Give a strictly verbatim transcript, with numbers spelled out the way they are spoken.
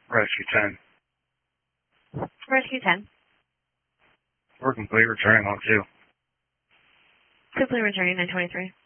Rescue ten. Rescue ten. We're complete, returning on two. Simply returning nine twenty-three.